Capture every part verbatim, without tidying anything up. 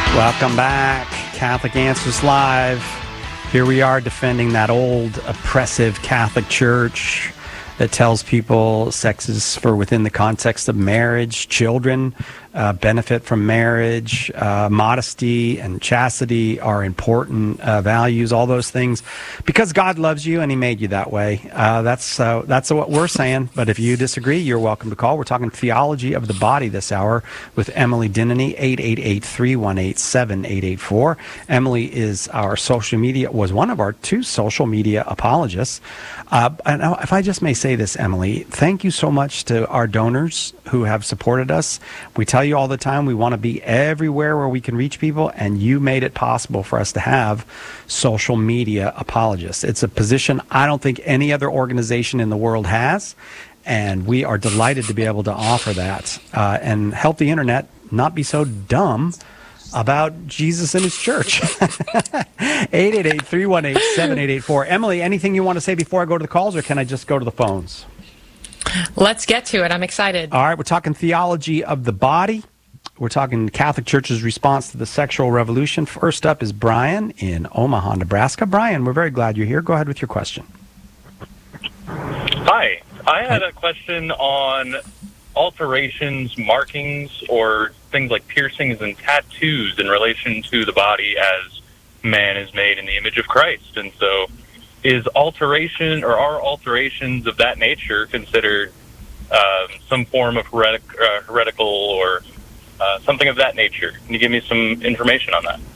Welcome back, Catholic Answers Live. Here we are defending that old oppressive Catholic Church that tells people sex is for within the context of marriage, children uh, benefit from marriage, uh, modesty and chastity are important uh, values, all those things, because God loves you and he made you that way. Uh, that's uh, that's what we're saying. But if you disagree, you're welcome to call. We're talking theology of the body this hour with Emily Denneny, eight eight eight, three one eight, seven eight eight four. Emily is our social media, was one of our two social media apologists. Uh, and if I just may say this, Emily, thank you so much to our donors who have supported us. We tell you all the time we want to be everywhere where we can reach people, and you made it possible for us to have social media apologists. It's a position I don't think any other organization in the world has, and we are delighted to be able to offer that uh, and help the internet not be so dumb about Jesus and his church. eight eight eight, three one eight, seven eight eight four. Emily, anything you want to say before I go to the calls, or can I just go to the phones? Let's get to it. I'm excited. All right, we're talking theology of the body. We're talking Catholic Church's response to the sexual revolution. First up is Brian in Omaha, Nebraska. Brian, we're very glad you're here. Go ahead with your question. Hi. I had a question on alterations, markings, or things like piercings and tattoos in relation to the body as man is made in the image of Christ. And so is alteration or are alterations of that nature considered um, some form of heretic, uh, heretical or uh, something of that nature? Can you give me some information on that?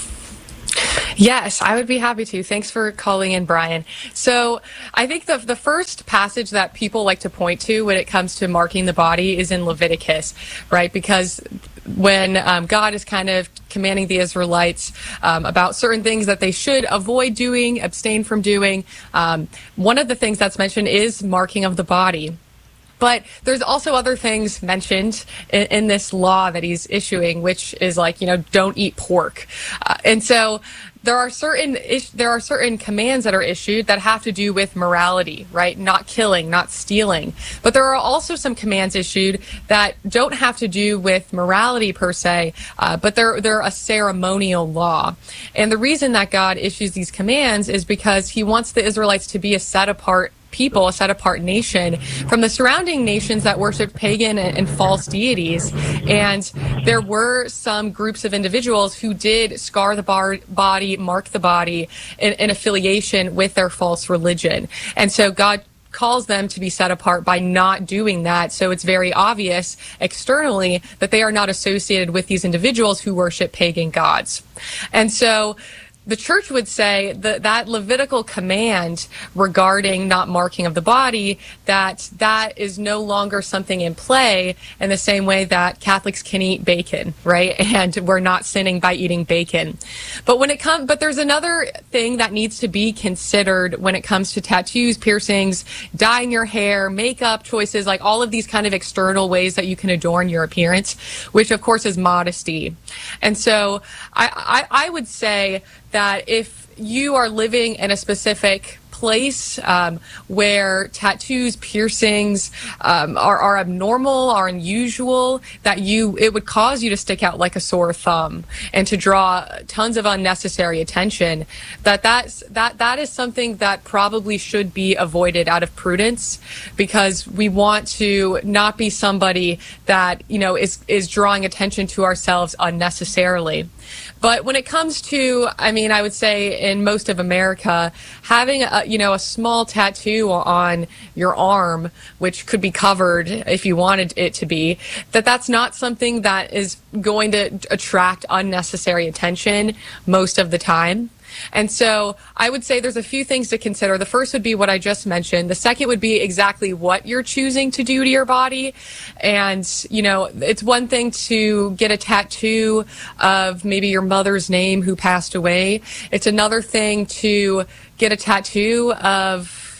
Yes, I would be happy to. Thanks for calling in, Brian. So I think the the first passage that people like to point to when it comes to marking the body is in Leviticus, right? Because when um, God is kind of commanding the Israelites um, about certain things that they should avoid doing, abstain from doing, um, one of the things that's mentioned is marking of the body. But there's also other things mentioned in, in this law that he's issuing, which is like, you know, don't eat pork. Uh, and so there are certain is, there are certain commands that are issued that have to do with morality, right? Not killing, not stealing. But there are also some commands issued that don't have to do with morality per se, uh, but they're they're a ceremonial law. And the reason that God issues these commands is because he wants the Israelites to be a set apart people, a set apart nation from the surrounding nations that worshiped pagan and, and false deities. And there were some groups of individuals who did scar the bar- body, mark the body in, in affiliation with their false religion. And so God calls them to be set apart by not doing that. So it's very obvious externally that they are not associated with these individuals who worship pagan gods. And so the church would say that that Levitical command regarding not marking of the body, that that is no longer something in play in the same way that Catholics can eat bacon, right? And we're not sinning by eating bacon. But when it comes, but there's another thing that needs to be considered when it comes to tattoos, piercings, dyeing your hair, makeup choices, like all of these kind of external ways that you can adorn your appearance, which of course is modesty. And so I, I, I would say that if you are living in a specific place um, where tattoos, piercings um, are, are abnormal, are unusual, that you it would cause you to stick out like a sore thumb and to draw tons of unnecessary attention, that that's, that that is something that probably should be avoided out of prudence, because we want to not be somebody that, you know, is is drawing attention to ourselves unnecessarily. But when it comes to, I mean, I would say in most of America, having a, you know, a small tattoo on your arm, which could be covered if you wanted it to be, that that's not something that is going to attract unnecessary attention most of the time. And so I would say there's a few things to consider. The first would be what I just mentioned. The second would be exactly what you're choosing to do to your body. And, you know, it's one thing to get a tattoo of maybe your mother's name who passed away. It's another thing to get a tattoo of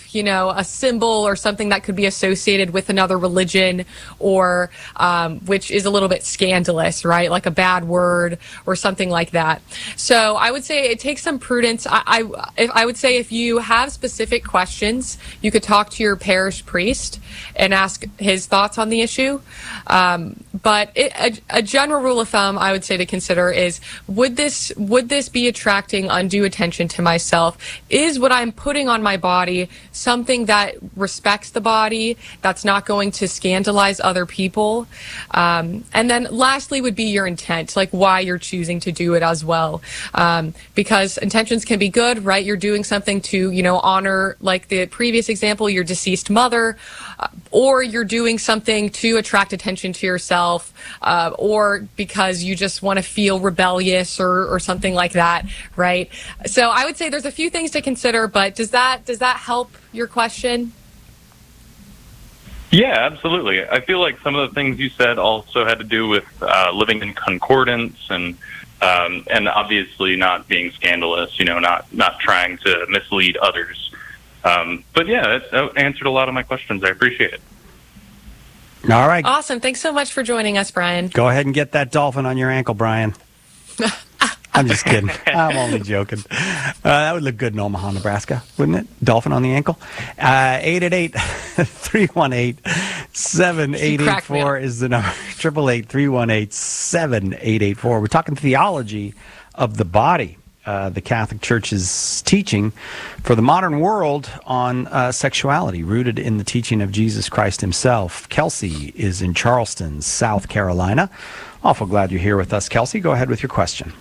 you know, a symbol or something that could be associated with another religion, or um, which is a little bit scandalous, right? Like a bad word or something like that. So I would say it takes some prudence. I, I, if, I would say if you have specific questions, you could talk to your parish priest and ask his thoughts on the issue. Um, but it, a, a general rule of thumb I would say to consider is, would this would this be attracting undue attention to myself? Is what I'm putting on my body something that respects the body, that's not going to scandalize other people? Um, and then lastly would be your intent, like why you're choosing to do it as well. Um, because intentions can be good, right? You're doing something to, you know, honor, like the previous example, your deceased mother, uh, or you're doing something to attract attention to yourself, uh, or because you just want to feel rebellious or, or something like that, right? So I would say there's a few things to consider, but does that does that help your question? Yeah, absolutely. I feel like some of the things you said also had to do with uh, living in concordance and um, and obviously not being scandalous, you know, not, not trying to mislead others. Um, but yeah, it, that answered a lot of my questions. I appreciate it. All right. Awesome. Thanks so much for joining us, Brian. Go ahead and get that dolphin on your ankle, Brian. I'm just kidding. I'm only joking. Uh, that would look good in Omaha, Nebraska, wouldn't it? Dolphin on the ankle. Uh, eight eight eight, three one eight, seven eight eight four is the number. eight eight eight, three one eight, seven eight eight four. We're talking theology of the body. Uh, the Catholic Church's teaching for the modern world on uh, sexuality, rooted in the teaching of Jesus Christ himself. Kelsey is in Charleston, South Carolina. Awful glad you're here with us, Kelsey. Go ahead with your question.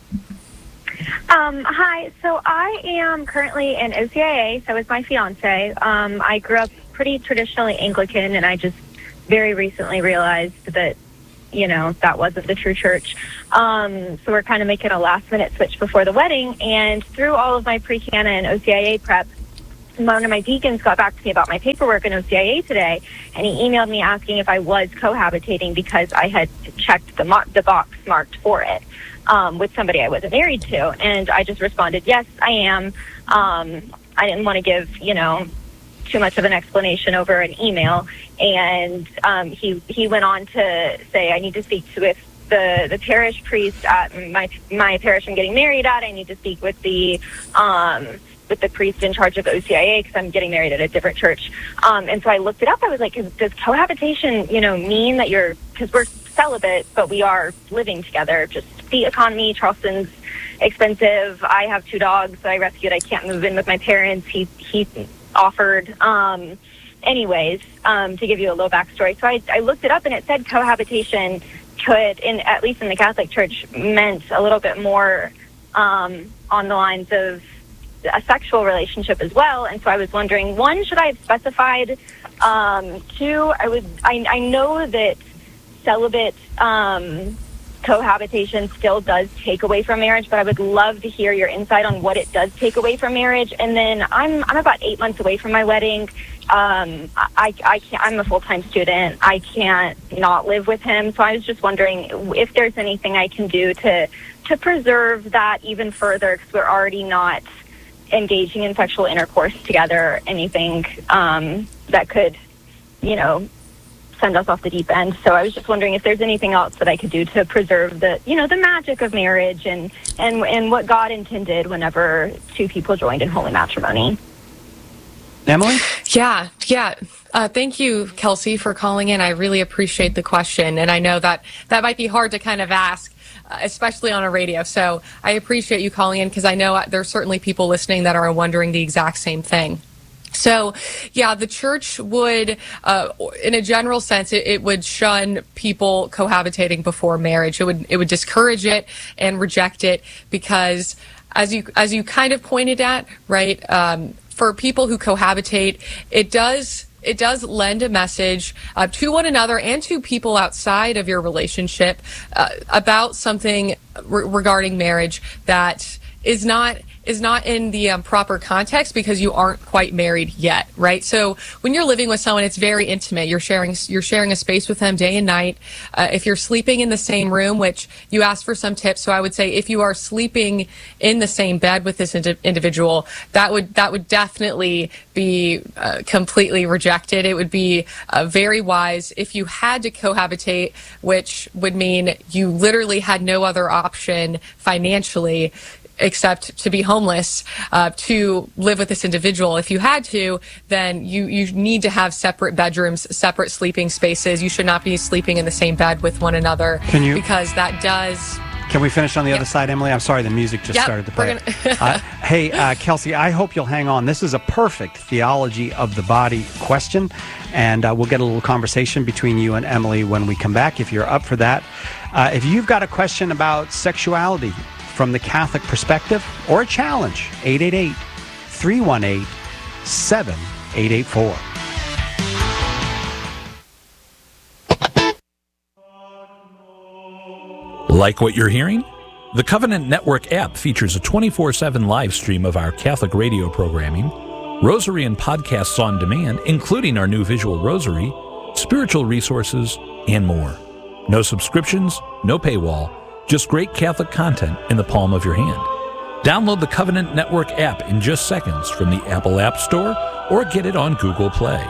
Um, hi. So I am currently in O C I A. So is my fiance. Um, I grew up pretty traditionally Anglican, and I just very recently realized that, you know, that wasn't the true church. Um, so we're kind of making a last-minute switch before the wedding. And through all of my pre-Cana and O C I A prep, one of my deacons got back to me about my paperwork in O C I A today, and he emailed me asking if I was cohabitating because I had checked the, mo- the box marked for it um, with somebody I wasn't married to. And I just responded, yes, I am. Um, I didn't want to give, you know, too much of an explanation over an email. And um, he he went on to say, I need to speak to with the, the parish priest at my my parish I'm getting married at. I need to speak with the um, with the priest in charge of O C I A because I'm getting married at a different church. Um, and so I looked it up. I was like, does cohabitation, you know, mean that you're, because we're celibate, but we are living together? Just the economy, Charleston's expensive. I have two dogs that I rescued. I can't move in with my parents. He he offered. Um, anyways, um, to give you a little backstory. So I, I looked it up, and it said cohabitation could, in at least in the Catholic Church, meant a little bit more um, on the lines of a sexual relationship as well. And so I was wondering, one, should I have specified? Um, two, I would. I, I know that celibate um, cohabitation still does take away from marriage, but I would love to hear your insight on what it does take away from marriage. And then I'm I'm about eight months away from my wedding. Um, I, I can't, I'm a full-time student. I can't not live with him. So I was just wondering if there's anything I can do to to preserve that even further, because we're already not engaging in sexual intercourse together, anything um, that could, you know, send us off the deep end. So I was just wondering if there's anything else that I could do to preserve the, you know, the magic of marriage and, and, and what God intended whenever two people joined in holy matrimony. Emily? Yeah, yeah. Uh, thank you, Kelsey, for calling in. I really appreciate the question. And I know that that might be hard to kind of ask, uh, especially on a radio. So I appreciate you calling in, because I know there's certainly people listening that are wondering the exact same thing. So, yeah, the church would, uh, in a general sense, it, it would shun people cohabitating before marriage. It would it would discourage it and reject it because, as you as you kind of pointed at, right, um, for people who cohabitate, it does it does lend a message uh, to one another and to people outside of your relationship uh, about something re- regarding marriage that is not is not in the um, proper context because you aren't quite married yet, right? So when you're living with someone, it's very intimate. You're sharing you're sharing a space with them day and night. Uh, if you're sleeping in the same room, which you asked for some tips, so I would say if you are sleeping in the same bed with this indi- individual, that would that would definitely be uh, completely rejected. It would be uh, very wise if you had to cohabitate, which would mean you literally had no other option financially except to be homeless, uh, to live with this individual. If you had to, then you, you need to have separate bedrooms, separate sleeping spaces. You should not be sleeping in the same bed with one another. Can you, because that does... Can we finish on the yep. other side, Emily? I'm sorry, the music just yep, started to play. Gonna... uh, hey, uh, Kelsey, I hope you'll hang on. This is a perfect theology of the body question, and uh, we'll get a little conversation between you and Emily when we come back, if you're up for that. Uh, if you've got a question about sexuality from the Catholic perspective or a challenge, eight eight eight, three one eight, seven eight eight four. Like what you're hearing? The Covenant Network app features a twenty-four seven live stream of our Catholic radio programming, rosary and podcasts on demand, including our new visual rosary, spiritual resources, and more. No subscriptions, no paywall, just great Catholic content in the palm of your hand. Download the Covenant Network app in just seconds from the Apple App Store or get it on Google Play.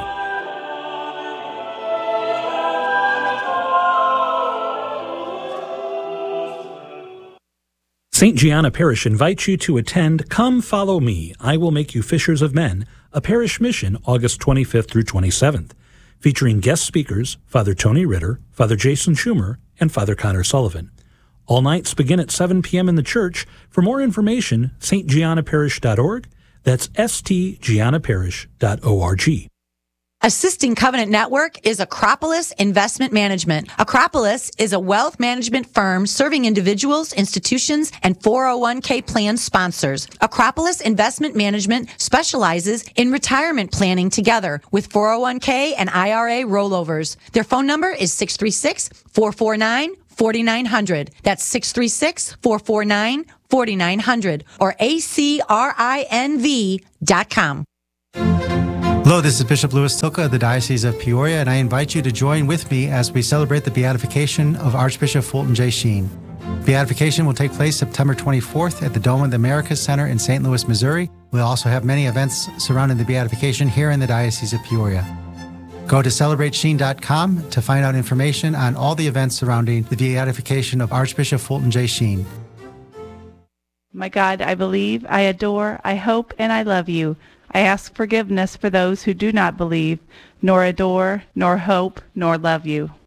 Saint Gianna Parish invites you to attend Come Follow Me, I Will Make You Fishers of Men, a parish mission August twenty-fifth through twenty-seventh, featuring guest speakers Father Tony Ritter, Father Jason Schumer, and Father Connor Sullivan. All nights begin at seven p.m. in the church. For more information, s t gianna parish dot org. That's s t gianna parish dot org. Assisting Covenant Network is Acropolis Investment Management. Acropolis is a wealth management firm serving individuals, institutions, and four oh one k plan sponsors. Acropolis Investment Management specializes in retirement planning together with four oh one k and I R A rollovers. Their phone number is six three six, four four nine, four nine zero zero. That's six three six, four four nine, four nine zero zero or A C R I N V dot com. Hello, this is Bishop Louis Tilka of the Diocese of Peoria, and I invite you to join with me as we celebrate the beatification of Archbishop Fulton J. Sheen. Beatification will take place September twenty-fourth at the Dome of the Americas Center in Saint Louis, Missouri. We'll also have many events surrounding the beatification here in the Diocese of Peoria. Go to celebrate sheen dot com to find out information on all the events surrounding the beatification of Archbishop Fulton J. Sheen. My God, I believe, I adore, I hope, and I love you. I ask forgiveness for those who do not believe, nor adore, nor hope, nor love you.